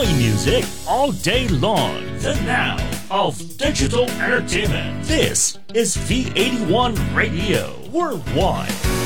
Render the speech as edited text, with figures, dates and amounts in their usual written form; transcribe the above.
Joy music all day long. The now of digital entertainment. This is V81 Radio Worldwide.